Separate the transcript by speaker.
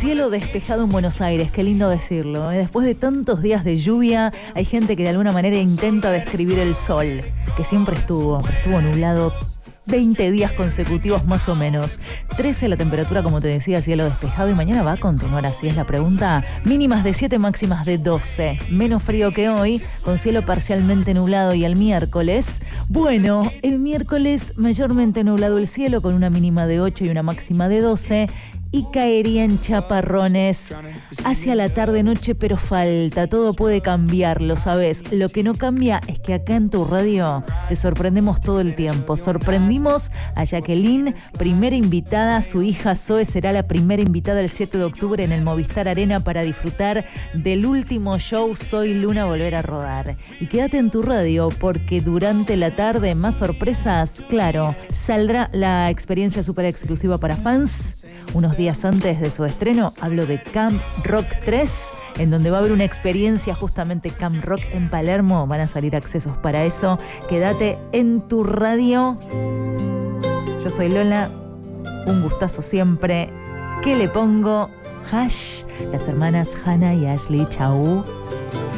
Speaker 1: Cielo despejado en Buenos Aires, qué lindo decirlo. Después de tantos días de lluvia, hay gente que de alguna manera intenta describir el sol, que siempre estuvo nublado 20 días consecutivos más o menos. 13 la temperatura, como te decía, cielo despejado, y mañana va a continuar así, es la pregunta. Mínimas de 7, máximas de 12. Menos frío que hoy, con cielo parcialmente nublado. Y el miércoles, bueno, el miércoles mayormente nublado el cielo, con una mínima de 8 y una máxima de 12. Y caerían chaparrones hacia la tarde-noche, pero falta, todo puede cambiar, lo sabes. Lo que no cambia es que acá en tu radio te sorprendemos todo el tiempo. Sorprendimos a Jacqueline, primera invitada, su hija Zoe será la primera invitada el 7 de octubre en el Movistar Arena para disfrutar del último show Soy Luna Volver a Rodar. Y quédate en tu radio porque durante la tarde, más sorpresas, claro, saldrá la experiencia súper exclusiva para fans. Unos días antes de su estreno, hablo de Camp Rock 3, en donde va a haber una experiencia justamente Camp Rock en Palermo. Van a salir accesos para eso. Quédate en tu radio. Yo soy Lola, un gustazo siempre. ¿Qué le pongo? Hash, las hermanas Hannah y Ashley, chau.